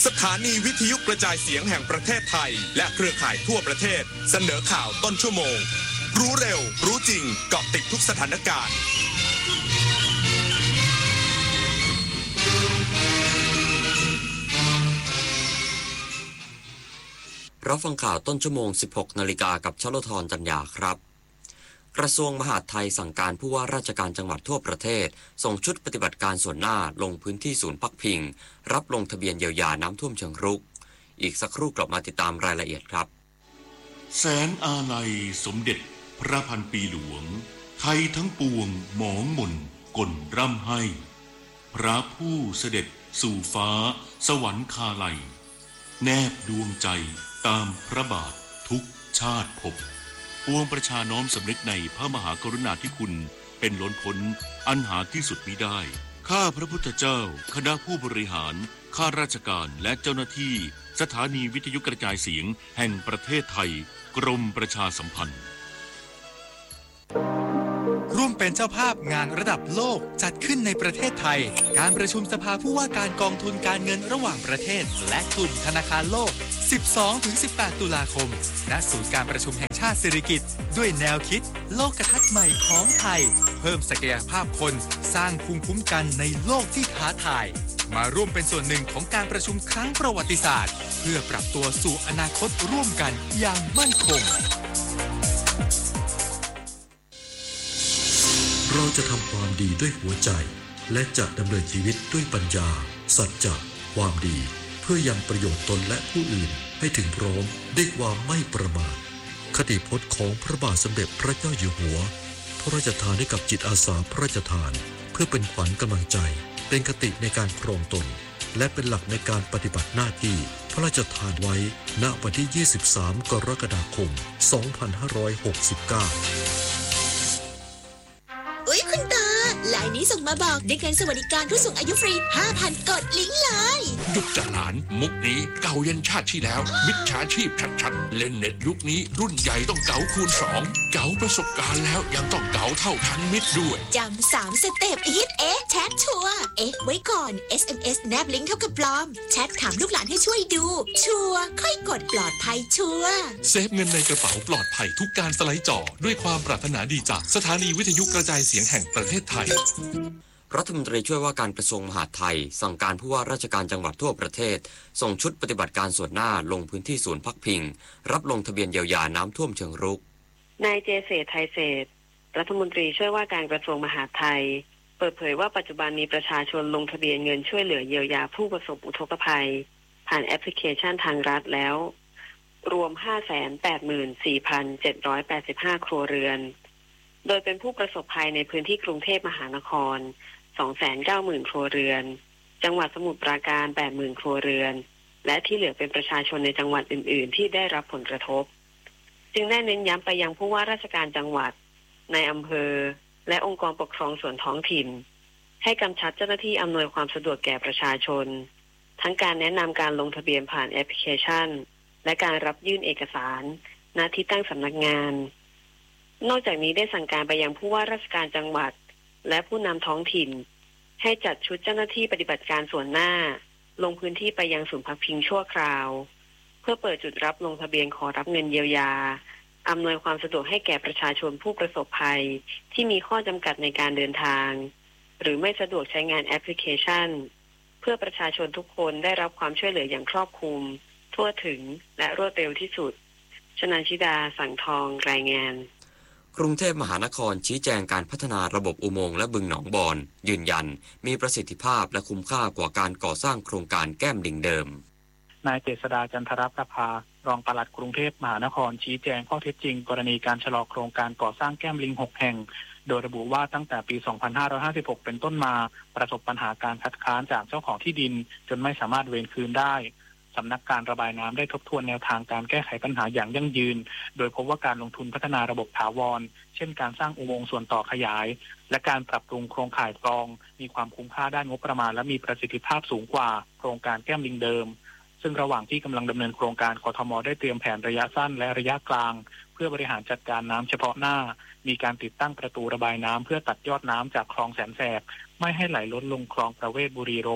สถานีวิทยุกระจายเสียงแห่งประเทศไทยและเครือข่ายทั่วประเทศเสนอข่าวต้นชั่วโมงรู้เร็วรู้จริงเกาะติดทุกสถานการณ์รับฟังข่าวต้นชั่วโมง 16 นาฬิกากับชลธร จันยาครับกระทรวงมหาดไทยสั่งการผู้ว่าราชการจังหวัดทั่วประเทศส่งชุดปฏิบัติการส่วนหน้าลงพื้นที่ศูนย์พักพิงรับลงทะเบียนเยียวยาน้ำท่วมเชิงรุกอีกสักครู่กลับมาติดตามรายละเอียดครับแสนอาลัยสมเด็จพระพันปีหลวงไทยทั้งปวงหมองมนกลร่ำให้พระผู้เสด็จสู่ฟ้าสวรรคาลัยแนบดวงใจตามพระบาททุกชาติภพปวงประชาน้อมสำนึกในพระมหากรุณาธิคุณเป็นล้นพ้นอันหาที่สุดมิได้ข้าพระพุทธเจ้าคณะผู้บริหารข้าราชการและเจ้าหน้าที่สถานีวิทยุกระจายเสียงแห่งประเทศไทยกรมประชาสัมพันธ์ร่วมเป็นเจ้าภาพงานระดับโลกจัดขึ้นในประเทศไทยการประชุมสภาผู้ว่าการกองทุนการเงินระหว่างประเทศและกลุ่มธนาคารโลก 12-18 ตุลาคมณศูนย์การประชุมแห่งชาติสิริกิติ์ด้วยแนวคิดโลกทัศน์ใหม่ของไทยเพิ่มศักยภาพคนสร้างภูมิคุ้มกันในโลกที่ท้าทายมาร่วมเป็นส่วนหนึ่งของการประชุมครั้งประวัติศาสตร์เพื่อปรับตัวสู่อนาคตร่วมกันอย่างมั่นคงเราจะทำความดีด้วยหัวใจและจะดำเนินชีวิตด้วยปัญญาสัจจะความดีเพื่อยังประโยชน์ตนและผู้อื่นให้ถึงพร้อมด้วยความไม่ประมาทคติพจน์ของพระบาทสมเด็จพระเจ้าอยู่หัวพระราชทานให้กับจิตอาสาพระราชทานเพื่อเป็นขวัญกำลังใจเป็นคติในการครองตนและเป็นหลักในการปฏิบัติหน้าที่พระราชทานไว้ณวันที่ 23 กรกฎาคม 2569 ลายนี้ส่งมาบอกได้เงินสวัสดิการผู้สูงอายุฟรี 5,000 กดลิงก์เลยหยุดจะหลานมุกนี้เก่ายันชาติที่แล้วมิจฉาชีพชัดๆเล่นเน็ตยุคนี้รุ่นใหญ่ต้องเก๋าคูณ2เก๋าประสบการณ์แล้วยังต้องเก๋าเท่าทันมิตรด้วยจำ3สเต็ปฮิตแชทชัวร์ไว้ก่อน SMS แนบลิงก์เท่ากับปลอมแชทถามลูกหลานให้ช่วยดูชัวร์ค่อยกดปลอดภัยชัวร์เซฟเงินในกระเป๋าปลอดภัยทุกการสไลด์จอด้วยความปรารถนาดีจากสถานีวิทยุกระจายเสียงแห่งประเทศไทยรัฐมนตรีช่วยว่าการกระทรวงมหาดไทยสั่งการผู้ว่าราชการจังหวัดทั่วประเทศส่งชุดปฏิบัติการส่วนหน้าลงพื้นที่ศูนย์พักพิงรับลงทะเบียนเยียวยาน้ำท่วมเชิงรุกนายเจเศรษฐ์ไทยเศรษฐ์รัฐมนตรีช่วยว่าการกระทรวงมหาดไทยเปิดเผยว่าปัจจุบันมีประชาชนลงทะเบียนเงินช่วยเหลือเยียวยาผู้ประสบอุทกภัยผ่านแอปพลิเคชันทางรัฐแล้วรวม 584,785 ครัวเรือนโดยเป็นผู้ประสบภัยในพื้นที่กรุงเทพมหานคร290,000 ครัวเรือนจังหวัดสมุทรปราการ 80,000 ครัวเรือนและที่เหลือเป็นประชาชนในจังหวัดอื่นๆที่ได้รับผลกระทบจึงได้เน้นย้ำไปยังผู้ว่าราชการจังหวัดในอำเภอและองค์กรปกครองส่วนท้องถิ่นให้กำชับเจ้าหน้าที่อำนวยความสะดวกแก่ประชาชนทั้งการแนะนำการลงทะเบียนผ่านแอปพลิเคชันและการรับยื่นเอกสารณที่ตั้งสำนักงานนอกจากนี้ได้สั่งการไปยังผู้ว่าราชการจังหวัดและผู้นำท้องถิ่นให้จัดชุดเจ้าหน้าที่ปฏิบัติการส่วนหน้าลงพื้นที่ไปยังศูนย์พักพิงชั่วคราวเพื่อเปิดจุดรับลงทะเบียนขอรับเงินเยียวยาอำนวยความสะดวกให้แก่ประชาชนผู้ประสบภัยที่มีข้อจำกัดในการเดินทางหรือไม่สะดวกใช้งานแอปพลิเคชันเพื่อประชาชนทุกคนได้รับความช่วยเหลืออย่างครอบคลุมทั่วถึงและรวดเร็วที่สุดชนันชิดาสังทองรายงานกรุงเทพมหานครชี้แจงการพัฒนาระบบอุโมงค์และบึงหนองบอนยืนยันมีประสิทธิภาพและคุ้มค่ากว่าการก่อสร้างโครงการแก้มลิงเดิมนายเจษฎาจันทรประภารองปลัดกรุงเทพมหานครชี้แจงข้อเท็จจริงกรณีการชะลอโครงการก่อสร้างแก้มลิง6แห่งโดยระบุว่าตั้งแต่ปี 2556 เป็นต้นมาประสบปัญหาการคัดค้านจากเจ้าของที่ดินจนไม่สามารถเวรคืนได้สำนักการระบายน้ำได้ทบทวนแนวทางการแก้ไขปัญหาอย่างยั่งยืนโดยพบว่าการลงทุนพัฒนาระบบถาวรเช่นการสร้างอุโมงค์ส่วนต่อขยายและการปรับปรุงโครงข่ายกรองมีความคุ้มค่าด้านงบประมาณและมีประสิทธิภาพสูงกว่าโครงการแก้มลิงเดิมซึ่งระหว่างที่กำลังดำเนินโครงการกทม.ได้เตรียมแผนระยะสั้นและระยะกลางเพื่อบริหารจัดการน้ำเฉพาะหน้ามีการติดตั้งประตูระบายน้ำเพื่อตัดยอดน้ำจากคลองแสนแสบไม่ให้ไหลล้นลงคลองประเวศบุรีรมย์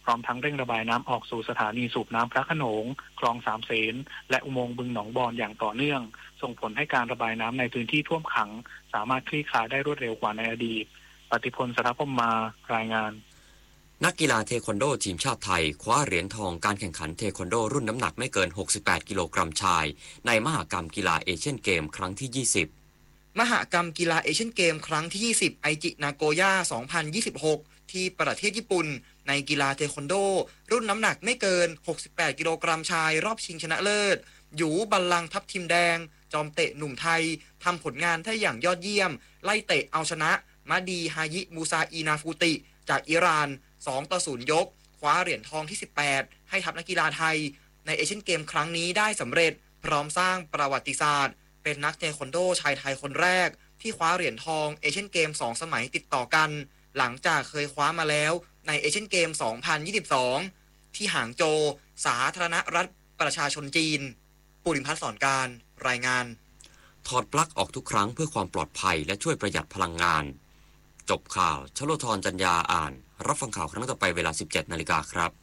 พร้อมทั้งเร่งระบายน้ำออกสู่สถานีสูบน้ำพระโขนงคลองสามเสนและอุโมงค์บึงหนองบอนอย่างต่อเนื่องส่งผลให้การระบายน้ำในพื้นที่ท่วมขังสามารถคลี่คลายได้รวดเร็วกว่าในอดีตปฏิพล สถาพมมารายงานนักกีฬาเทควันโดทีมชาติไทยคว้าเหรียญทองการแข่งขันเทควันโดรุ่นน้ำหนักไม่เกิน68กิโลกรัมชายในมหกรรมกีฬาเอเชียนเกมครั้งที่20 มหกรรมกีฬาเอเชียนเกมครั้งที่20ไอจินาโกย่า2026ที่ประเทศญี่ปุ่นในกีฬาเทควันโดรุ่นน้ำหนักไม่เกิน68กิโลกรัมชายรอบชิงชนะเลิศหยูบัลลังก์ทัพทิมแดงจอมเตะหนุ่มไทยทำผลงานได้อย่างยอดเยี่ยมไล่เตะเอาชนะมาดีฮายิมูซาอีนาฟูติจากอิหร่าน2-0 ยกคว้าเหรียญทองที่18ให้ทัพนักกีฬาไทยในเอเชียนเกมครั้งนี้ได้สำเร็จพร้อมสร้างประวัติศาสตร์เป็นนักเทควันโดชายไทยคนแรกที่คว้าเหรียญทองเอเชียนเกม2 สมัยติดต่อกันหลังจากเคยคว้ามาแล้วในเอเชียนเกม2022ที่หางโจวสาธารณรัฐประชาชนจีนปุริพัฒน์สอนการรายงานถอดปลั๊กออกทุกครั้งเพื่อความปลอดภัยและช่วยประหยัดพลังงานจบข่าวชโลธรจัญญาอ่านรับฟังข่าวครั้งต่อไปเวลา 17:00 น.ครับ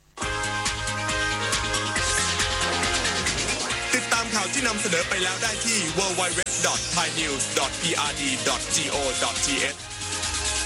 ติดตามข่าวที่นำเสนอไปแล้วได้ที่ www.thainews.prd.go.th